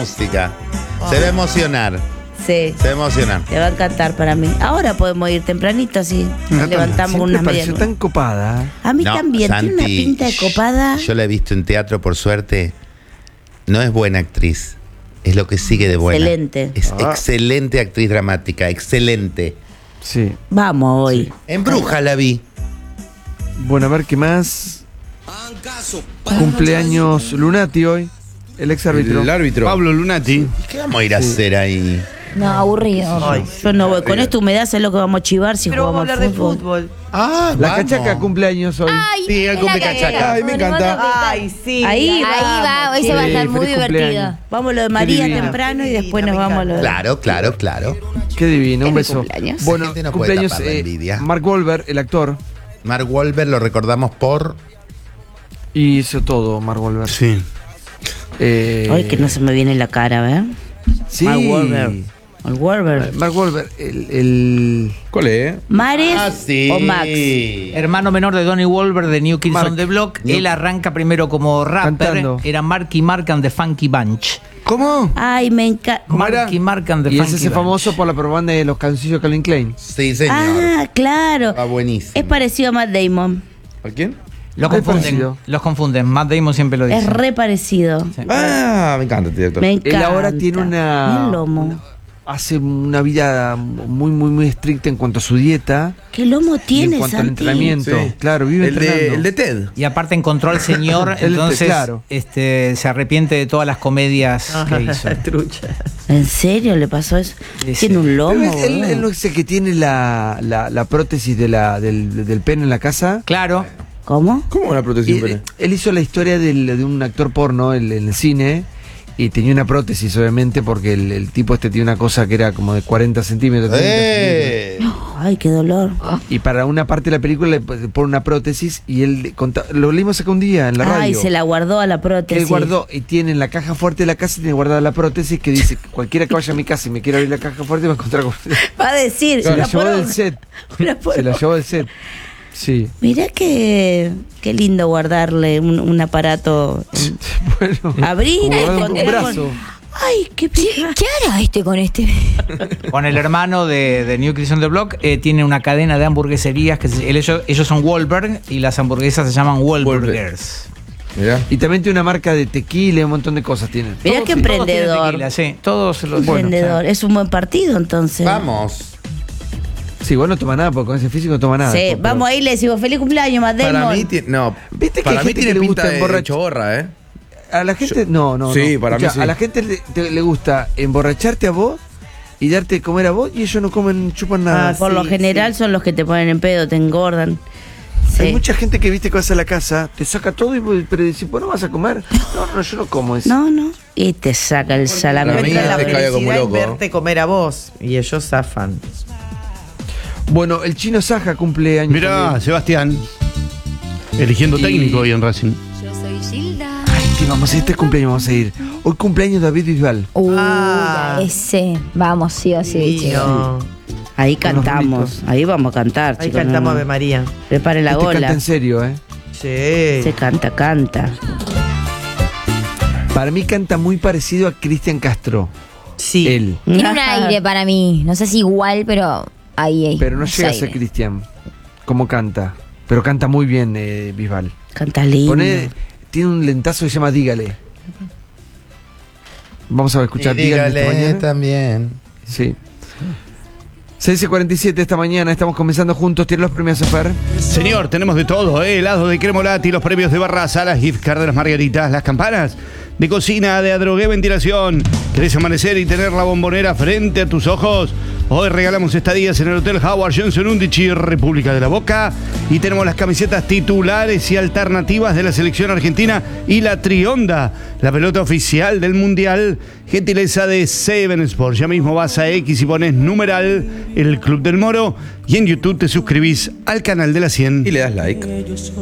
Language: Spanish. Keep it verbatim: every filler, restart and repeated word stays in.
música. Se va a emocionar. Sí. Se va a emocionar. Le va a encantar para mí. Ahora podemos ir tempranito, así. Nos levantamos Siempre unas pareció medias. tan copada. A mí No, también. Tiene una Santi, pinta de copada. Yo la he visto en teatro, por suerte. No es buena actriz. Es lo que sigue de buena. Excelente. Es Ah. excelente actriz dramática. Excelente. Sí. Vamos hoy. En Bruja la vi. Bueno, a ver qué más. Cumpleaños Lunati hoy. El ex árbitro. El árbitro. Pablo Lunati. ¿Y qué vamos a ir a Sí. hacer ahí? No, aburrido. Yo no voy. Con esta humedad sé lo que vamos a chivar si Pero vamos a jugamos hablar al de fútbol. fútbol. Ah, La vamos. cachaca cumpleaños hoy. Ay, Sí, el es cumple la cachaca. cachaca. Ay, me Bueno, encanta. vamos a Ay, sí. Ahí Ahí vamos. va, ese Sí, va a estar muy feliz divertido. cumpleaños. Vamos lo de Qué María divina. temprano y Qué después divina, nos me vamos a lo de... Claro, claro, claro. Qué divino, un Es mi beso. cumpleaños. Bueno, La gente no puede cumpleaños tapar la eh, envidia. Mark Wahlberg, el actor. Mark Wahlberg lo recordamos por... Y hizo todo, Mark Wahlberg. Sí. Eh, Ay, que no se me viene en la cara, ¿ves? Sí. Mark Wahlberg. Mark Wahlberg. Mark Wahlberg, el, el- ¿Cuál es? ¿Mares Ah, sí. o Max? Hermano menor de Donnie Wahlberg de New Kids Mark. on the Block. New- Él arranca primero como rapper. Cantando. Era Marky Mark and the Funky Bunch. ¿Cómo? Ay, me encanta. ¿Cómo era? Marky Mark and the y Funky ese es Bunch. famoso por la propaganda de los canciones de Calvin Klein. Sí, señor. Ah, claro. Va buenísimo. Es parecido a Matt Damon. ¿A quién? Los Muy confunden. parecido. Los confunden. Matt Damon siempre lo dice. Es re parecido. Ah, me encanta este director. Me encanta. Él ahora tiene una, Mira el lomo. una- hace una vida muy, muy, muy estricta en cuanto a su dieta ¿Qué lomo y tiene, en cuanto al Santi? entrenamiento. Sí. Claro, vive El entrenando. de, el de Ted. Y aparte encontró al señor, El- entonces claro. este, se arrepiente de todas las comedias que hizo. Trucha. ¿En serio le pasó eso? Sí, sí. Tiene un Pero lomo. él, él- boludo. él no es el que tiene la, la, la prótesis de la, del, del pene en la casa. Claro. ¿Cómo? ¿Cómo una Y, protección pene? eh, él hizo la historia del- de un actor porno en, en el cine y tenía una prótesis, obviamente, porque el, el tipo este tiene una cosa que era como de cuarenta centímetros. treinta ¡Eh! Ay, qué dolor. centímetros. Y para una parte de la película le pone una prótesis y él le conta- lo leímos acá un día en la radio. Ay, se la guardó a la Que prótesis. él guardó y tiene en la caja fuerte de la casa, tiene guardada la prótesis que dice que cualquiera que vaya a mi casa y me quiera abrir la caja fuerte va a encontrar con... Va a decir. Se la una llevó poronga. del set. Una poronga. Se la llevó del set. Sí. Mirá que qué lindo guardarle un, un aparato. Bueno. Abrir como y guardar un esconder brazo. con- Ay, qué pija. ¿Qué hará este con este? Con el hermano de, de New Kids on the Block eh, tiene una cadena de hamburgueserías que se- ellos, ellos son Wahlberg y las hamburguesas se llaman Wahlburgers. Mirá. Y también tiene una marca de tequila y un montón de cosas tiene. Mirá Todos- qué todos tienen emprendedor. tequila, sí, todos los Emprendedor. Es un buen partido entonces. Vamos. Sí, igual no toma nada, porque con ese físico no toma nada. Sí, Pero- vamos ahí y le decimos feliz cumpleaños, Matt Damon. Para mí tiene. No, ¿Viste que para hay mí gente tiene que le pinta gusta de emborrach- chorra, ¿eh? A la gente, no, no. Sí, no. para mí sí. A la gente le, te- le gusta emborracharte a vos y darte de comer a vos y ellos no comen, chupan nada. Ah, Por lo sí, general son los que te ponen en pedo, te engordan. Sí. Hay mucha gente que viste que vas a la casa, te saca todo y vos- pero dices, ¿vos no vas a comer? No, no, yo no como eso. No, no. Y te saca el salame. Para mí Encuentran la te cae como felicidad en loco. verte comer a vos. Y ellos zafan. Bueno, el chino Saja cumple años. Mirá, también. Sebastián. Eligiendo Y- técnico hoy en Racing. Yo soy Gilda. Ay, sí, vamos a ir, este cumpleaños vamos a ir. Hoy cumpleaños David Bisbal. Uy, Ah. ese. Vamos, sí o sí, Divino. Ahí Con los cantamos. rulitos. Ahí vamos a cantar, Ahí chicos. cantamos no, Ave no. María. Prepare la Este gola. canta en serio, ¿eh? Sí. Se canta, canta. Para mí canta muy parecido a Cristian Castro. Sí. Él. Tiene un aire para mí. No sé si igual, pero ahí, ahí. Pero no ese llega a ser aire. Cristian. Como canta. Pero canta muy bien eh, Bisbal. Canta lindo. Poné- tiene un lentazo que se llama Dígale. Vamos a escuchar Y Dígale esta dígale mañana. también. Sí. seis y cuarenta y siete esta mañana, estamos comenzando juntos. ¿Tiene los premios a Fer? Señor, tenemos de todo, ¿eh? Helado de Cremolati, los premios de Barraza, las gift cards de las margaritas, las campanas de cocina, de Adrogué Ventilación. ¿Querés amanecer y tener la bombonera frente a tus ojos? Hoy regalamos estadías en el Hotel Howard Johnson Undici, República de la Boca. Y tenemos las camisetas titulares y alternativas de la selección argentina y la Trionda, la pelota oficial del Mundial. Gentileza de Seven Sports. Ya mismo vas a X y pones numeral el Club del Moro. Y en YouTube te suscribís al canal de la cien. Y le das like.